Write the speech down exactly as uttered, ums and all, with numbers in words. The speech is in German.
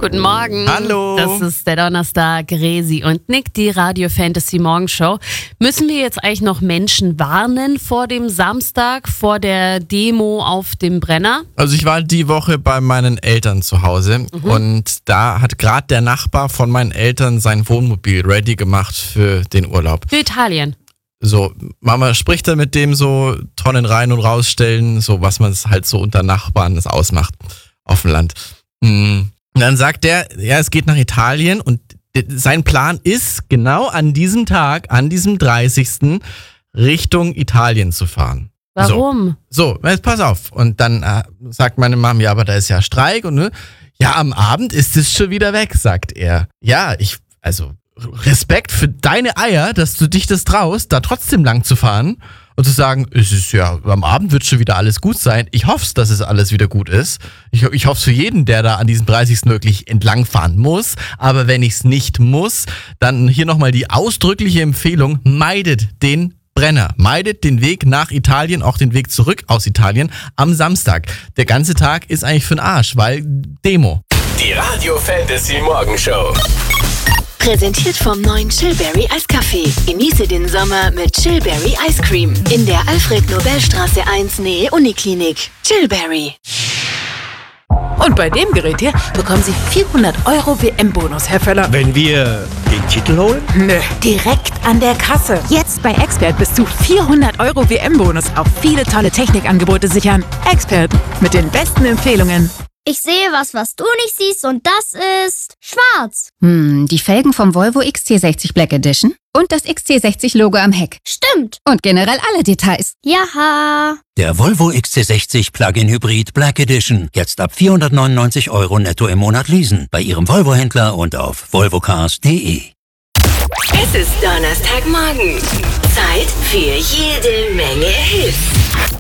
Guten Morgen. Hallo. Das ist der Donnerstag. Resi und Nick, die Radio Fantasy Morgenshow. Müssen wir jetzt eigentlich noch Menschen warnen vor dem Samstag, vor der Demo auf dem Brenner? Also ich war die Woche bei meinen Eltern zu Hause mhm. und da hat gerade der Nachbar von meinen Eltern sein Wohnmobil ready gemacht für den Urlaub. Für Italien. So, Mama spricht dann mit dem so Tonnen rein und rausstellen, so was man es halt so unter Nachbarn das ausmacht auf dem Land. Und dann sagt er, ja, es geht nach Italien und sein Plan ist, genau an diesem Tag, an diesem dreißigsten Richtung Italien zu fahren. Warum? So, so jetzt pass auf. Und dann äh, sagt meine Mom, ja, aber da ist ja Streik und ne, ja, am Abend ist es schon wieder weg, sagt er. Ja, ich, also Respekt für deine Eier, dass du dich das traust, da trotzdem lang zu fahren und zu sagen, es ist ja, am Abend wird schon wieder alles gut sein. Ich hoffe, dass es alles wieder gut ist. Ich, ich hoffe es für jeden, der da an diesem dreißigsten wirklich entlangfahren muss. Aber wenn ich es nicht muss, dann hier nochmal die ausdrückliche Empfehlung, meidet den Brenner. Meidet den Weg nach Italien, auch den Weg zurück aus Italien am Samstag. Der ganze Tag ist eigentlich für den Arsch, weil Demo. Die Radio Fantasy Morgenshow. Präsentiert vom neuen Chillberry Eiskaffee. Genieße den Sommer mit Chillberry Ice Cream. In der Alfred-Nobel-Straße eins Nähe Uniklinik. Chillberry. Und bei dem Gerät hier bekommen Sie vierhundert Euro W M-Bonus, Herr Völler. Wenn wir den Titel holen? Nö, direkt an der Kasse. Jetzt bei Expert bis zu vierhundert Euro W M-Bonus auf viele tolle Technikangebote sichern. Expert mit den besten Empfehlungen. Ich sehe was, was du nicht siehst, und das ist schwarz. Hm, die Felgen vom Volvo X C sechzig Black Edition und das X C sechzig Logo am Heck. Stimmt. Und generell alle Details. Jaha. Der Volvo X C sechzig Plug-in Hybrid Black Edition. Jetzt ab vierhundertneunundneunzig Euro netto im Monat leasen. Bei Ihrem Volvo-Händler und auf volvocars punkt de. Es ist Donnerstagmorgen. Zeit für jede Menge Hits.